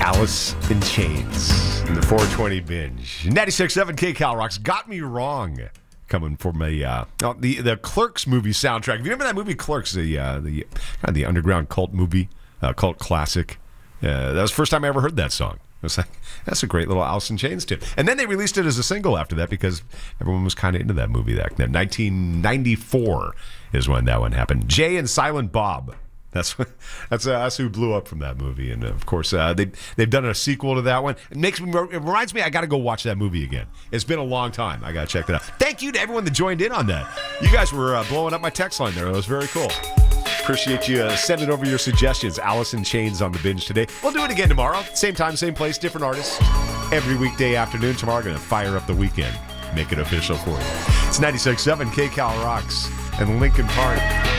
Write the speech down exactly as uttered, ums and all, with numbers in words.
Alice in Chains in the four twenty binge. ninety-six point seven K Cal Rocks. Got Me Wrong. Coming from a uh, oh, the the Clerks movie soundtrack. If you remember that movie Clerks, the uh, the kind of the underground cult movie, uh, cult classic. Uh, that was the first time I ever heard that song. I was like, that's a great little Alice in Chains tune. And then they released it as a single after that because everyone was kind of into that movie back then. nineteen ninety-four is when that one happened. Jay and Silent Bob. That's that's uh, that's who blew up from that movie, and uh, of course uh, they they've done a sequel to that one. It makes me it reminds me I got to go watch that movie again. It's been a long time. I got to check that out. Thank you to everyone that joined in on that. You guys were uh, blowing up my text line there. It was very cool. Appreciate you uh, sending over your suggestions. Alice in Chains on the binge today. We'll do it again tomorrow. Same time, same place, different artists. Every weekday afternoon. Tomorrow, going to fire up the weekend. Make it official for you. It's ninety-six point seven K Cal Rocks and Lincoln Park.